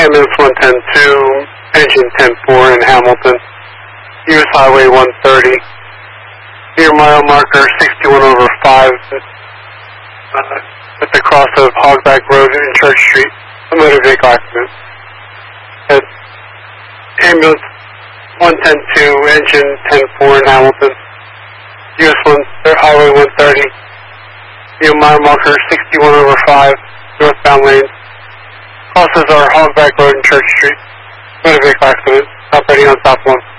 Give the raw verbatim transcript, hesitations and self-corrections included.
ambulance one ten two, engine ten four in Hamilton, U S Highway one thirty, near mile marker sixty-one over five, uh, at the cross of Hogback Road and Church Street, a motor vehicle accident. At ambulance one ten two, engine ten four in Hamilton, U S one, Highway one thirty, near mile marker sixty-one over five, northbound lanes, crosses our Hogback Road and Church Street, motor vehicle accident, operating on stop one.